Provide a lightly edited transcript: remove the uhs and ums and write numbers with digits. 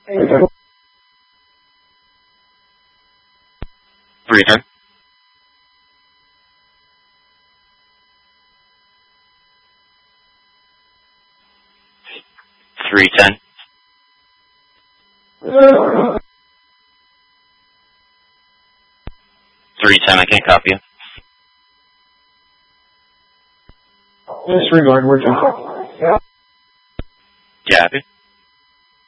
310. 310. 310, I can't copy you. Disregard, we're done. Copy.